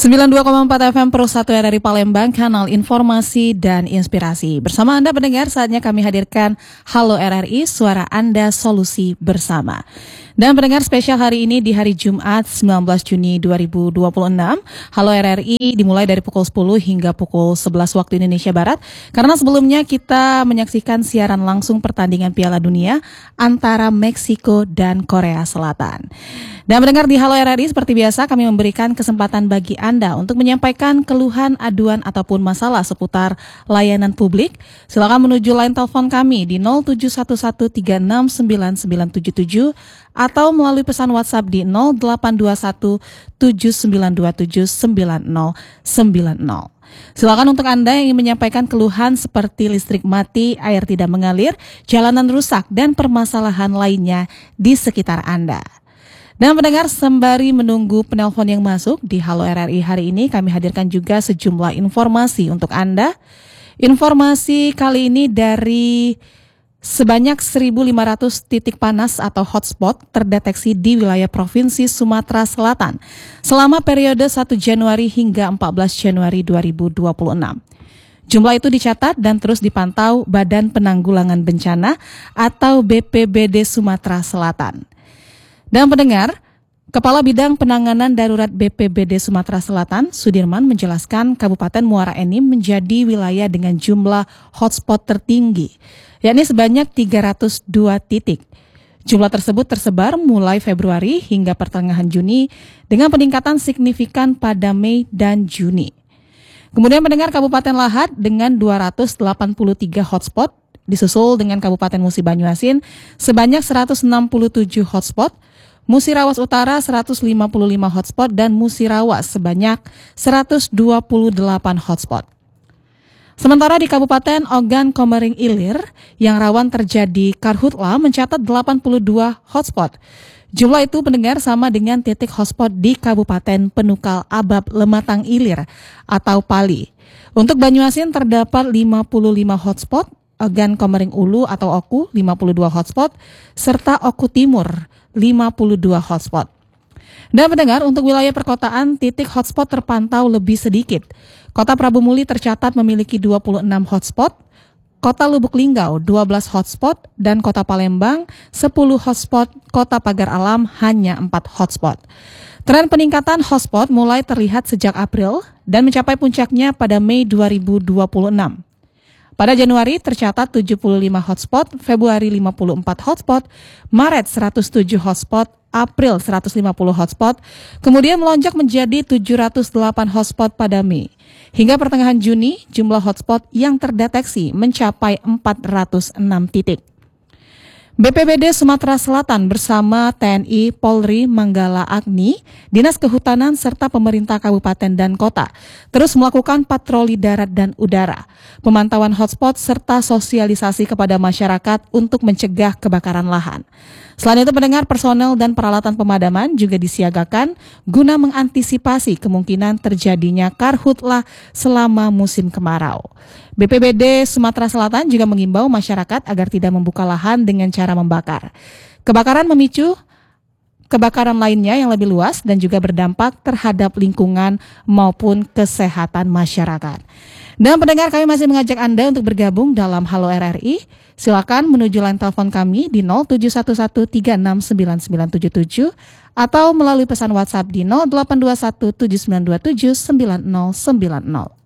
92,4 FM Pro 1 RRI Palembang, kanal informasi dan inspirasi. Bersama Anda pendengar, saatnya kami hadirkan Halo RRI, suara Anda, solusi bersama. Dan pendengar, spesial hari ini di hari Jumat 19 Juni 2026, Halo RRI dimulai dari pukul 10 hingga pukul 11 waktu Indonesia Barat. Karena sebelumnya kita menyaksikan siaran langsung pertandingan Piala Dunia antara Meksiko dan Korea Selatan. Dan mendengar di Halo RRI, seperti biasa kami memberikan kesempatan bagi Anda untuk menyampaikan keluhan, aduan ataupun masalah seputar layanan publik. Silakan menuju line telepon kami di 0711369977 atau melalui pesan WhatsApp di 082179279090. Silakan untuk Anda yang ingin menyampaikan keluhan seperti listrik mati, air tidak mengalir, jalanan rusak, dan permasalahan lainnya di sekitar Anda. Dan pendengar, sembari menunggu penelpon yang masuk di Halo RRI hari ini, kami hadirkan juga sejumlah informasi untuk Anda. Informasi kali ini dari sebanyak 1.500 titik panas atau hotspot terdeteksi di wilayah Provinsi Sumatera Selatan selama periode 1 Januari hingga 14 Januari 2026. Jumlah itu dicatat dan terus dipantau Badan Penanggulangan Bencana atau BPBD Sumatera Selatan. Dan pendengar, Kepala Bidang Penanganan Darurat BPBD Sumatera Selatan, Sudirman, menjelaskan Kabupaten Muara Enim menjadi wilayah dengan jumlah hotspot tertinggi, yakni sebanyak 302 titik. Jumlah tersebut tersebar mulai Februari hingga pertengahan Juni dengan peningkatan signifikan pada Mei dan Juni. Kemudian mendengar Kabupaten Lahad dengan 283 hotspot, disusul dengan Kabupaten Musi Banyuasin sebanyak 167 hotspot, Musirawas Utara 155 hotspot, dan Musirawas sebanyak 128 hotspot. Sementara di Kabupaten Ogan Komering Ilir yang rawan terjadi karhutla mencatat 82 hotspot. Jumlah itu pendengar sama dengan titik hotspot di Kabupaten Penukal Abab Lematang Ilir atau Pali. Untuk Banyuasin terdapat 55 hotspot, Ogan Komering Ulu atau Oku 52 hotspot, serta Oku Timur 52 hotspot. Dan mendengar untuk wilayah perkotaan, titik hotspot terpantau lebih sedikit. Kota Prabu Muli tercatat memiliki 26 hotspot, Kota Lubuk Linggau 12 hotspot, dan Kota Palembang 10 hotspot, Kota Pagar Alam hanya 4 hotspot. Tren peningkatan hotspot mulai terlihat sejak April dan mencapai puncaknya pada Mei 2026. Pada Januari tercatat 75 hotspot, Februari 54 hotspot, Maret 107 hotspot, April 150 hotspot, kemudian melonjak menjadi 708 hotspot pada Mei. Hingga pertengahan Juni, jumlah hotspot yang terdeteksi mencapai 406 titik. BPBD Sumatera Selatan bersama TNI, Polri, Manggala Agni, Dinas Kehutanan, serta pemerintah kabupaten dan kota terus melakukan patroli darat dan udara, pemantauan hotspot, serta sosialisasi kepada masyarakat untuk mencegah kebakaran lahan. Selain itu, pendengar, personel dan peralatan pemadaman juga disiagakan guna mengantisipasi kemungkinan terjadinya karhutla selama musim kemarau. BPBD Sumatera Selatan juga mengimbau masyarakat agar tidak membuka lahan dengan cara membakar. Kebakaran memicu kebakaran lainnya yang lebih luas dan juga berdampak terhadap lingkungan maupun kesehatan masyarakat. Dan pendengar, kami masih mengajak Anda untuk bergabung dalam Halo RRI. Silakan menuju line telepon kami di 0711369977 atau melalui pesan WhatsApp di 082179279090.